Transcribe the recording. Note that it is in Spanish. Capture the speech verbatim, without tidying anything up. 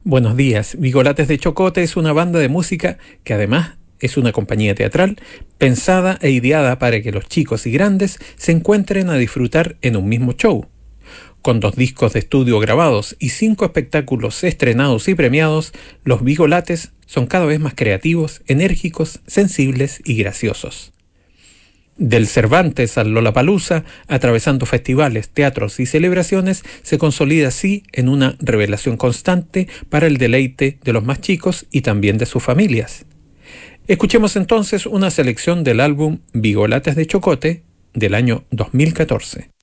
Buenos días. Vigolates de Chocote es una banda de música que además es una compañía teatral pensada e ideada para que los chicos y grandes se encuentren a disfrutar en un mismo show. Con dos discos de estudio grabados y cinco espectáculos estrenados y premiados, los Vigolates son cada vez más creativos, enérgicos, sensibles y graciosos. Del Cervantes al Lollapalooza, atravesando festivales, teatros y celebraciones, se consolida así en una revelación constante para el deleite de los más chicos y también de sus familias. Escuchemos entonces una selección del álbum Vigolates de Chocote del año dos mil catorce.